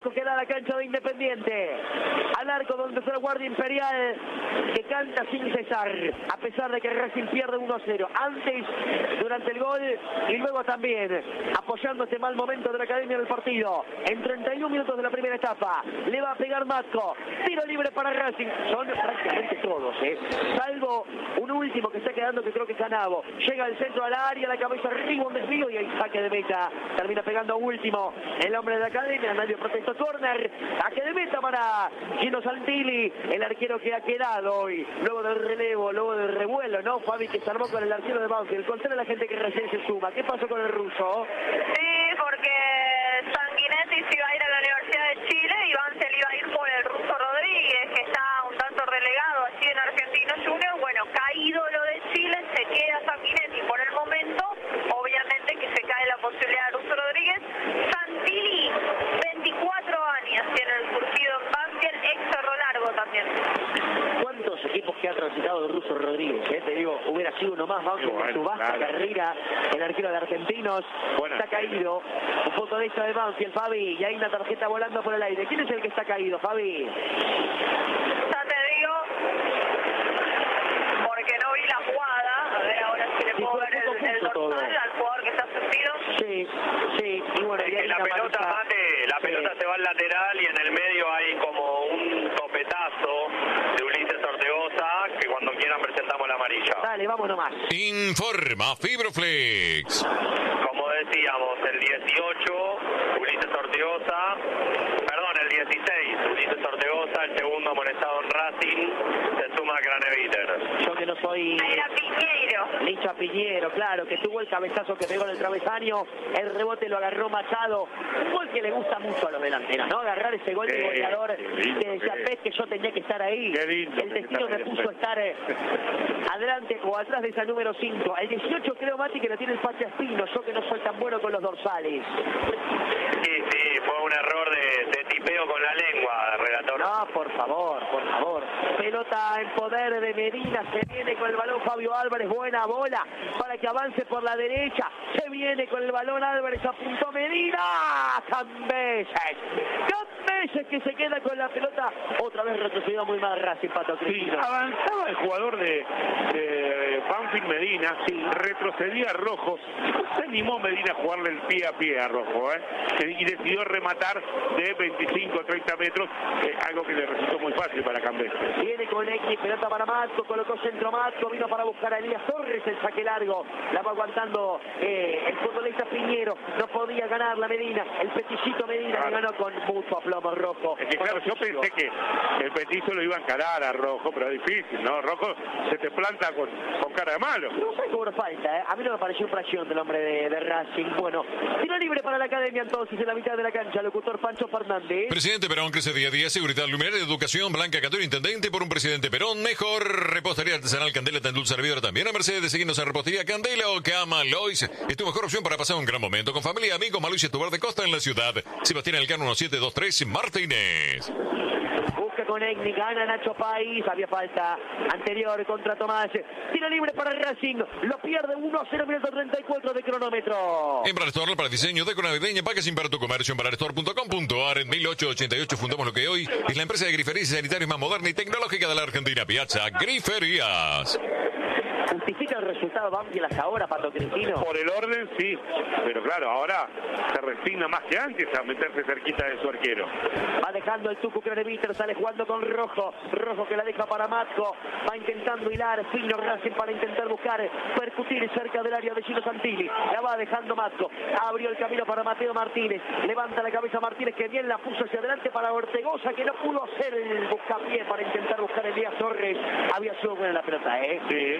arco que da la cancha de Independiente. Al arco donde está el guardia Imperial, que canta sin cesar, a pesar de que Racing pierde 1-0. Antes, durante el gol y luego también apoyando este mal momento de la academia del partido. En 31 minutos de la primera etapa, le va a pegar Matco. Tiro libre para Racing. Son prácticamente todos, salvo un último que está quedando, que creo que es Canavo. Llega al centro al área, la cabeza arriba, un desvío y ahí saque de meta. Termina pegando último el hombre de la academia. Nadie protestó. Corner, saque de meta para Gino Santilli, el arquero que ha quedado hoy, luego del relevo, luego del revuelo, ¿no? Fabi, que se armó con el arquero de Banfield. Contale a la gente que recién se suma. ¿Qué pasó con el ruso? Sí, porque Sanguinetti se iba a ir a la Universidad de Chile y Banfield iba a ir por el ruso Rodríguez, que está un tanto relegado allí en Argentinos Juniors. Bueno, caído lo de Chile, se queda Sanguinetti por el momento. Obviamente que se cae la posibilidad de ruso Rodríguez. Santilli, 24 años tiene el surgido en Banfield, ex Cerro Largo también. ¿Cuántos equipos que ha transitado el ruso Rodríguez? Te digo, hubiera sido uno más, Banfield, con su vasta carrera, el arquero de Argentinos. Está caído. Un futbolista de Banfield, Fabi, y hay una tarjeta volando por el aire. ¿Quién es el que está caído, Fabi? Ya te digo, porque no vi la jugada. A ver, ahora sí le puedo ver el dorsal al jugador que está suspendido. Sí, y bueno, es que la pelota, Mate, la pelota se va al lateral y en el medio hay como un topetazo de Ulises Ortegoza, que cuando quieran presentamos la amarilla. Dale, vamos nomás. Informa Fibroflex. Como decíamos, el 18, Ulises Ortegoza, perdón, el 16, Ulises Ortegoza, el segundo amonestado en Racing, se suma a Craneviter. Yo que no soy... Era Piñeiro. Licha Piñero, claro, que tuvo el cabezazo que pegó en el travesaño, el rebote lo agarró Machado, un gol que le gusta mucho a los delanteros, ¿no? Agarrar ese gol de goleador, que decía Pez que yo tenía que estar ahí, el destino me puso a estar adelante o atrás de esa número 5, el 18 creo, Mati, que lo tiene el Pacha Espino, yo que no soy tan bueno con los dorsales. Sí, fue un error de tipeo con la lengua, relator. No, por favor, pelota en poder de Medina, se viene con el balón Fabio Álvarez, buena bola para que avance por la derecha, se viene con el balón Álvarez, apuntó Medina, Cambeses que se queda con la pelota, otra vez retrocedió muy mal Racing, Pato Cristino. Sí, avanzaba el jugador de Banfield, Medina, retrocedía Rojo, se animó Medina a jugarle el pie a pie a Rojo, y decidió rematar de 25 a 30 metros, algo que le resultó muy fácil para Cambeses. Viene con X, pelota para Matco, colocó centro Matco, vino para buscar a Elías Torres, el saque largo, la va aguantando el futbolista Piñero, no podía ganar la Medina, el peticito Medina que ganó con mucho aplomo Rojo. Es que claro, yo pensé que el petizo lo iba a encarar a Rojo, pero es difícil, ¿no? Rojo se te planta con cara de malo. No sé cómo nos falta, A mí no me pareció fracción del hombre de Racing. Bueno, tiro libre para la academia entonces en la mitad de la cancha, locutor Pancho Fernández. Presidente Perón crece día a día, seguridad luminaria, educación, Blanca Católica, intendente por un presidente Perón, mejor repostería artesanal Candela, Tandul Servidor también a Mercedes, seguimos en repostería Candela o Cama Lois, es tu mejor opción para pasar un gran momento con familia, amigos, Maluis y Tubar de Costa en la ciudad. Sebastián Elcano 1723 Martínez. Busca con Egni, gana Nacho País, había falta anterior contra Tomás. Tiro libre para Racing, lo pierde 1-0, minuto 34 de cronómetro. En Barrestore para diseño de navideña, packaging para tu comercio en barrestore.com.ar. En 1888 fundamos lo que hoy es la empresa de griferías y sanitarios más moderna y tecnológica de la Argentina, Piazza Griferías. ¿Justifica el resultado Banfield hasta ahora, Pato Cristino? Por el orden, sí, pero claro, ahora se resigna más que antes a meterse cerquita de su arquero. Va dejando el Tucu Craneviter, sale jugando con Rojo que la deja para Matco, va intentando hilar fino Racing para intentar buscar percutir cerca del área de Gino Santilli, la va dejando Matco, abrió el camino para Mateo Martínez, levanta la cabeza Martínez que bien la puso hacia adelante para Ortegoza que no pudo hacer el buscapié para intentar buscar a Elías Torres, había sido buena la pelota, Sí,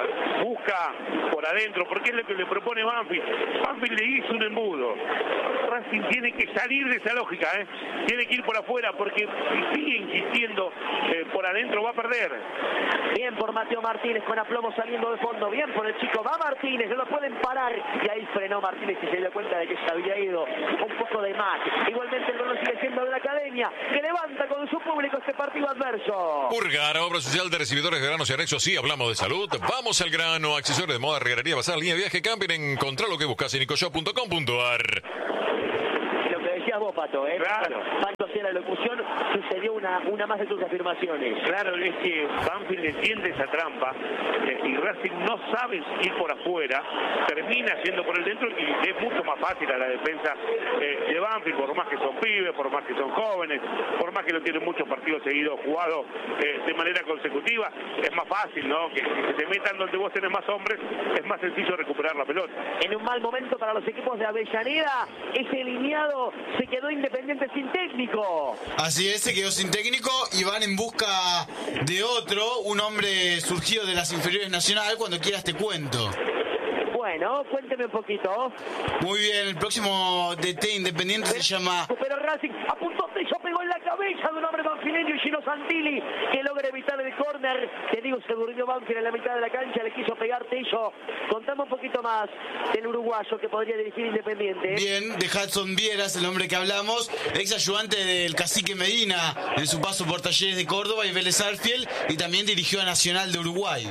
busca por adentro, porque es lo que le propone Banfield. Banfield le hizo un embudo. Racing tiene que salir de esa lógica, tiene que ir por afuera, porque si sigue insistiendo por adentro va a perder. Bien por Mateo Martínez con aplomo saliendo de fondo, bien por el chico, va Martínez, no lo pueden parar, y ahí frenó Martínez y se dio cuenta de que se había ido un poco de más. Igualmente el balón sigue siendo de la academia, que levanta con su público este partido adverso. Urgar, obra social de recibidores de granos y anexos, sí, hablamos de salud. Vamos al grano, accesorios de moda, regadería, bazar, línea de viaje, camping, encontrá lo que buscas en nicoshop.com.ar. Lo que decías vos, Pato, Claro. hacia la locución, sucedió una más de tus afirmaciones. Claro, es que Banfield entiende esa trampa y Racing no sabe ir por afuera, termina yendo por el dentro y es mucho más fácil a la defensa de Banfield, por más que son pibes, por más que son jóvenes, por más que no tienen muchos partidos seguidos jugados de manera consecutiva, es más fácil, ¿no? Que si se metan donde vos tenés más hombres, es más sencillo recuperar la pelota. En un mal momento para los equipos de Avellaneda, ese lineado se quedó Independiente sin técnico. Así es, se quedó sin técnico y van en busca de otro, un hombre surgido de las inferiores Nacional. Cuando quieras te cuento. Bueno, cuénteme un poquito. Muy bien, el próximo DT Independiente se llama... Pero Racing apuntó, Tello pegó en la cabeza de un hombre banfileño y Gino Santilli, que logra evitar el córner. Te digo, se durmió Banfield en la mitad de la cancha, le quiso pegar Tello. Contame un poquito más del uruguayo que podría dirigir Independiente. Bien, de Hudson Vieras, el hombre que hablamos, ex ayudante del Cacique Medina en su paso por Talleres de Córdoba y Vélez Sarsfield, y también dirigió a Nacional de Uruguay.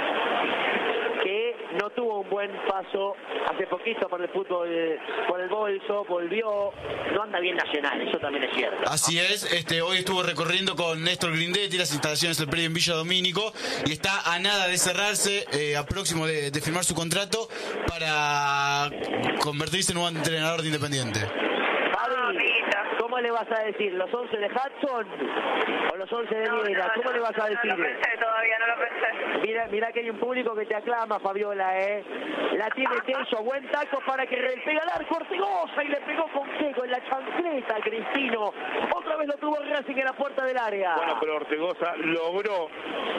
No tuvo un buen paso hace poquito por el fútbol, por el bolso, volvió, no anda bien Nacional, eso también es cierto. Así es, hoy estuvo recorriendo con Néstor Grindetti las instalaciones del predio en Villa Domínico y está a nada de cerrarse, a próximo de firmar su contrato para convertirse en un entrenador de Independiente. ¿Cómo le vas a decir? ¿Los 11 de Hudson o los 11 de Viera? ¿Cómo le vas a decir? No lo pensé todavía, no lo pensé. Mira que hay un público que te aclama, Fabiola, La tiene Tello, buen taco para que le pega al arco Ortigosa y le pegó con seco en la chancleta a Cristino. Otra vez lo tuvo Racing en la puerta del área. Bueno, pero Ortigosa logró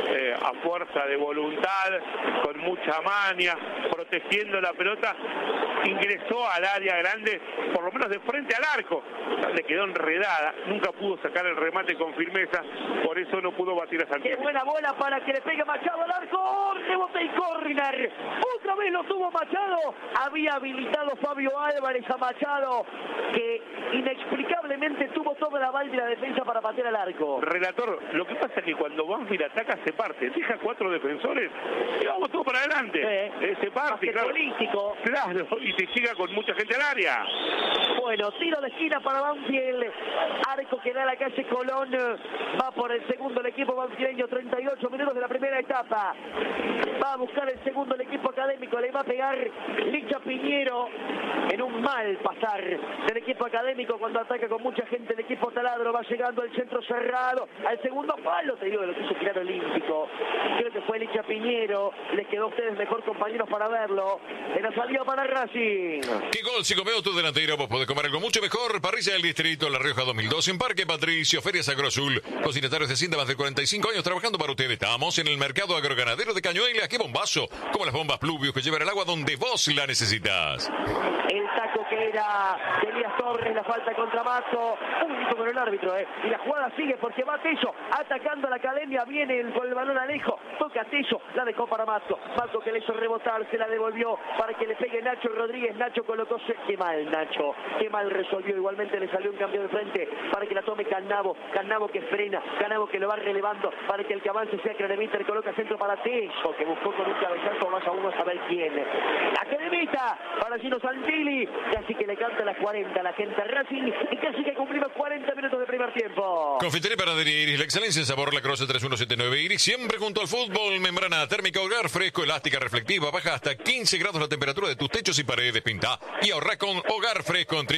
a fuerza de voluntad, con mucha maña, protegiendo la pelota, ingresó al área grande, por lo menos de frente al arco. Le quedó enredada, nunca pudo sacar el remate con firmeza, por eso no pudo batir a Santiago. Qué buena bola para que le pegue Machado al arco, rebote y córner. Otra vez lo tuvo Machado, había habilitado Fabio Álvarez a Machado, que inexplicablemente tuvo toda la bal de la defensa para patear al arco. Relator, lo que pasa es que cuando Banfield ataca se parte, deja 4 defensores y vamos todos para adelante. Se parte, claro. Político. Claro, y se llega con mucha gente al área. Bueno, tiro de esquina para Banfield, arco que da a la calle Colón, va por el segundo el equipo banfileño, 38 minutos de la primera etapa, va a buscar el segundo el equipo académico, le va a pegar Licha Piñero en un mal pasar del equipo académico cuando ataca con mucha gente el equipo taladro, va llegando al centro cerrado, al segundo palo, te digo, de lo que hizo tirar olímpico, creo que fue Licha Piñero, les quedó a ustedes mejor compañeros para verlo, en la salida para Racing. ¿Qué gol si comió tu delantero? Vos podés comer algo mucho mejor. Parrilla del Distrito, La Rioja 2012, en Parque Patricio, Feria Sagro Azul. Cocinetarios de Cinta, más de 45 años trabajando para ustedes. Estamos en el mercado agroganadero de Cañuelas. ¡Qué bombazo! Como las bombas Pluvius que llevan el agua donde vos la necesitas. El taco que era de Elías Torres, la falta contra Mazo, único con el árbitro, y la jugada sigue porque va Tello, atacando a la academia, viene con el balón Alejo, toca Tello, la dejó para Mazo, Mazo que le hizo rebotar, se la devolvió para que le pegue Nacho Rodríguez, Nacho colocó, qué mal Nacho, qué mal resolvió, igualmente le salió un cambio de frente para que la tome Cannavo, Cannavo que frena, Cannavo que lo va relevando para que el que avance sea Credemita, coloca centro para Tello, que buscó con un cabezazo, vaya uno a saber quién, la Credemita para Gino Santilli, casi que le canta las 40 la gente a Racing y casi que cumplimos 40 minutos de primer tiempo. Confitería Panadería Iris, la excelencia en sabor, La Croce 3179 Iris, siempre junto al fútbol, membrana térmica, hogar fresco, elástica, reflectiva, baja hasta 15 grados la temperatura de tus techos y paredes, pinta y ahorra con Hogar Fresco en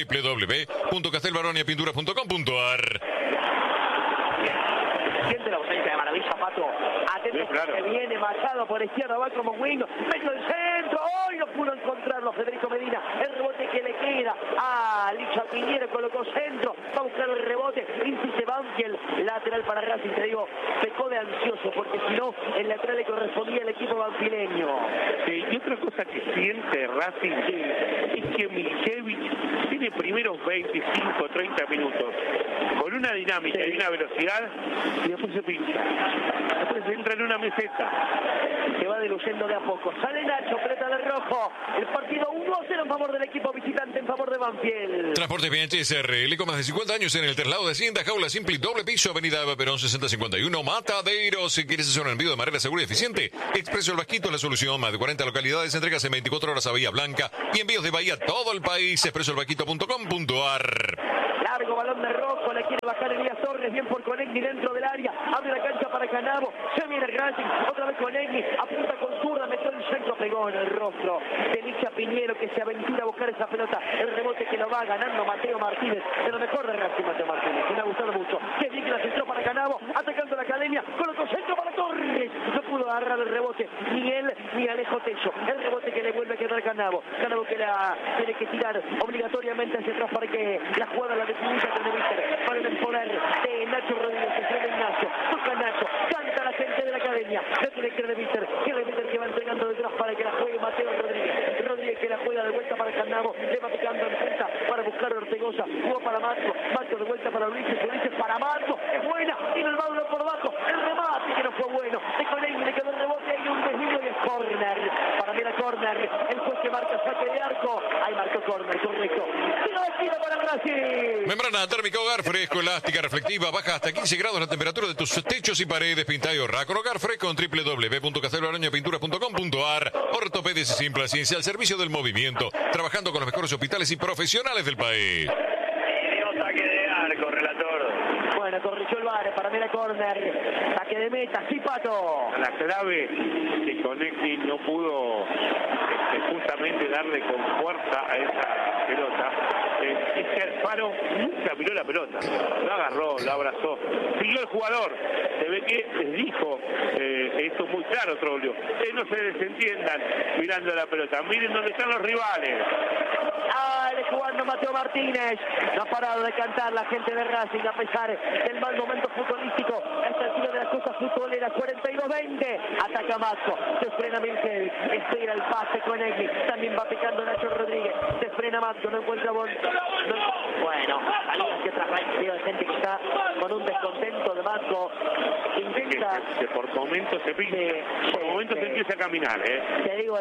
www.castelbaroniapinturas.com.ar. Siente la ausencia de Maravilla, Pato. Atento, sí, claro. Que viene Machado por izquierda, va como wing, medio del centro, hoy no pudo encontrarlo Federico Medina, el rebote que le queda a Licha Piñero, colocó centro, va a buscar el rebote, insiste Banfield, lateral para Racing, te digo, pecó de ansioso, porque si no, el lateral le correspondía al equipo banfileño. Sí, y otra cosa que siente Racing es que Miljevic tiene primeros 25, 30 minutos con una dinámica y una velocidad y después se pincha. Después entra en una meseta. Se va diluyendo de a poco. Sale Nacho, pelota de rojo. El partido 1-0 en favor del equipo visitante, en favor de Banfield. Transportes Bianchi SRL con más de 50 años en el traslado de Hacienda, jaula simple y doble piso, avenida Eva Perón 6051, Mataderos. Si quieres hacer un envío de manera segura y eficiente, Expreso El Vasquito es la solución. Más de 40 localidades, entregas en 24 horas a Bahía Blanca y envíos de Bahía a todo el país. expresoelvasquito.com.ar. Largo balón de rojo, le quiere buscar Elías Torres, bien por Conegni dentro del área, abre la cancha para Canavo, se viene Racing, otra vez Conegni, apunta con zurda, metió el centro, pegó en el rostro de Licha Piñero, que se aventura a buscar esa pelota, el rebote que lo va ganando Mateo Martínez, de lo mejor de Racing Mateo Martínez, me ha gustado mucho, que bien que la centró para Canavo, atacando la academia, con otro centro para Torres, no pudo agarrar el rebote, ni él ni Alejo Tello, el rebote que le vuelve a quedar Canavo que la tiene que tirar obligatoriamente hacia atrás para que la jugada la definiza con Víctor, para el poder de Nacho Rodríguez, que se Ignacio, toca Nacho, canta la gente de la academia, no tiene que Víctor, que va entregando detrás para que la juegue Mateo Rodríguez que la juega de vuelta para Canavo, le va picando en punta para buscar a Ortegoza, jugó para Marco de vuelta para Ulises para Marco, es buena, tiene el Mauro por abajo, el remate que no fue bueno, de Conegni le quedó el rebote, hay un desvío y es córner, para mí la córner, el juez que marca saque de arco, ahí marcó córner, correcto, tiro para Brasil. Membrana térmica Hogar Fresco, elástica, reflectiva, baja hasta 15 grados la temperatura de tus techos y paredes, pinta y ahorra con Hogar Fresco en www.casteloarañapinturas.com.ar. Ortopedias y Simple Ciencia al servicio del movimiento, trabajando con los mejores hospitales y profesionales del país. Saque de arco, relator. Bueno, corrigió el VAR, para mí la córner, saque de meta, sí, Pato. La clave que Conegni no pudo justamente darle con fuerza a esa pelota es que Alfaro nunca miró la pelota, lo agarró, lo abrazó, siguió el jugador, se ve que les dijo esto muy claro, Troglio, no se desentiendan mirando la pelota, miren dónde están los rivales. Jugando Mateo Martínez, no ha parado de cantar la gente de Racing a pesar del mal momento futbolístico, esta altura de las cosas futboleras, 42-20, ataca Matco, se frena Milgel, espera el pase Conegni, también va picando Nacho Rodríguez, se frena Matco, no encuentra bueno, salidas que atrás hay gente que está con un descontento de Matco, intenta que por momentos se pide, por momentos se empieza a caminar, te digo,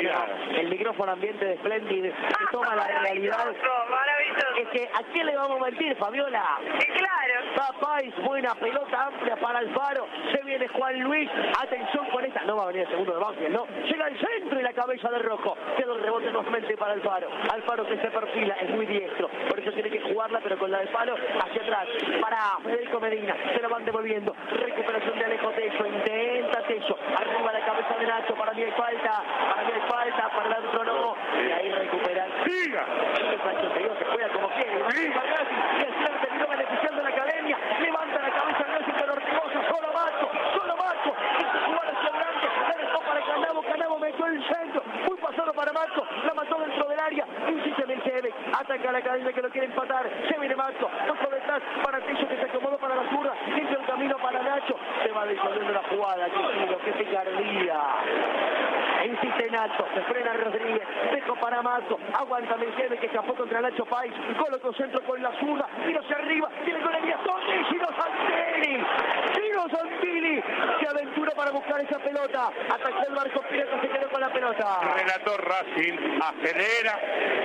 el micrófono ambiente de Splendid que toma la realidad. Maravilloso. Es que ¿a quién le vamos a mentir, Fabiola? Claro. Papáis, buena pelota amplia para Alfaro, se viene Juan Luis, atención con esta, no va a venir el segundo de Banfield, no, llega al centro y la cabeza de Rojo, quedó el rebote nuevamente para Alfaro que se perfila, es muy diestro, por eso tiene que jugarla, pero con la de palo hacia atrás, para Federico Medina, se la van devolviendo, recuperación de Alejo Tello, intenta Tello, arriba la cabeza de Nacho, para mí hay falta, para el árbitro no, y ahí recupera. ¡Siga! Se juega como quiere, y así terminó beneficiando la academia, levanta la cabeza Racing para Ortegoza, solo Marco, quiso jugar hacia adelante, la dejó para Canavo metió el centro, muy pasado para Marco, la mató dentro del área, insiste Melcheve, ataca a la academia que lo quiere empatar, se viene Marco, por detrás para Tello que se acomodó para la zurda, limpia el camino para Nacho, se va disolviendo la jugada, qué picardía. Insiste Nacho, se frena Rodríguez, dejo para Marco, aguanta Melcheve que escapó contra Nacho Pais, colocó centro con la zurda, tiro hacia arriba, tiene con Elías Torres, Gino Santini, se aventura para buscar esa pelota, atacó el barco pirata, se quedó con la pelota. Relator Racing, acelera,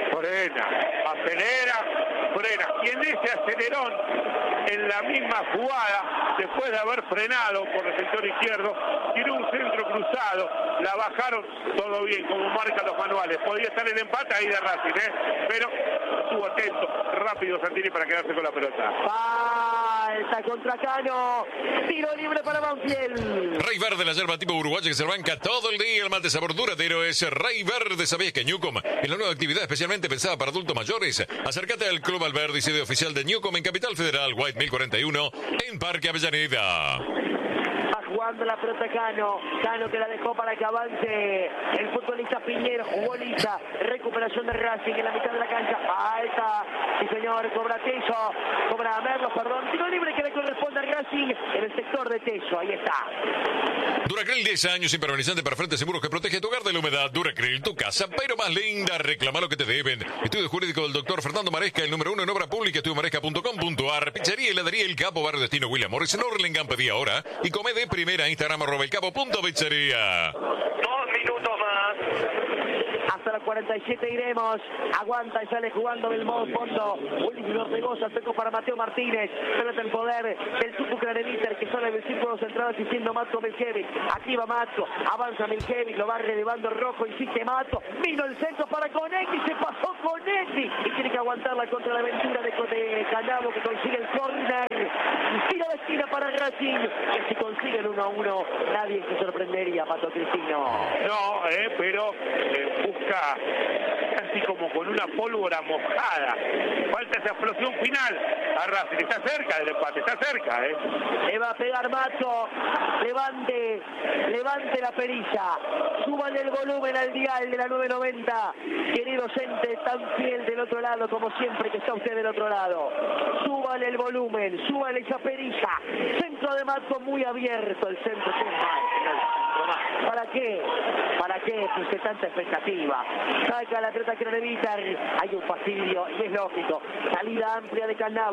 frena, y en ese acelerón, en la misma jugada, después de haber frenado por el sector izquierdo, tiró un centro cruzado, la bajaron, todo bien, como marcan los manuales, podía estar el empate ahí de Racing, pero estuvo atento, rápido Santini para quedarse con la pelota. Falta contra Cano, tiro libre para Banfield. Rey Verde, la yerba tipo uruguaya que se banca todo el día, el mate sabor duradero es Rey Verde. ¿Sabías que Newcom es la nueva actividad especialmente pensada para adultos mayores? Acércate al Club Alberdi, sede oficial de Newcom en Capital Federal, White 1041, en Parque Avellaneda. Jugando la pelota Cano que la dejó para que avance el futbolista Piñero, jugó lisa, recuperación de Racing en la mitad de la cancha, falta, sí señor, cobra Tello, cobra Merlos, tiro libre que le corresponde a Racing en el sector de Tello, ahí está. Duracryl 10 años, impermeabilizante para frentes seguros que protege tu hogar de la humedad. Duracryl, tu casa, pero más linda, reclama lo que te deben. Estudio jurídico del doctor Fernando Maresca, el número 1 en obra pública, estudiomaresca.com.ar. Pizzería y heladería El Capo, barrio destino William Morris, en Hurlingham, pedí ahora y come de primera, Instagram @elcapo.pizzería. 2 minutos más. Hasta las 47 iremos, aguanta y sale jugando del modo fondo, Ulises Ortegoza, seco para Mateo Martínez, pelota en poder del Tucu Craneviter que sale del círculo central asistiendo Matko Melkevic, aquí va Matko, avanza Melkevic, lo va relevando el rojo, insiste Matko, vino el centro para Conegni, se pasó Conegni y tiene que aguantarla contra la aventura de Canavo que consigue el córner, Racing, que si consiguen 1-1 nadie se sorprendería, Pato Cristino. No, pero busca casi como con una pólvora mojada. Falta esa explosión final a Racing. Está cerca del empate, está cerca. Le va a pegar Macho. Levante la perilla. Súbale el volumen al dial de la 990. Querido oyente, tan fiel del otro lado como siempre que está usted del otro lado. Súbale el volumen, súbale esa perilla. Centro de Macho muy abierto. El centro es mal. ¿Para qué? ¿Para qué puse tanta expectativa? Saca la pelota Craneviter. Hay un fastidio y es lógico. Salida amplia de Canavo.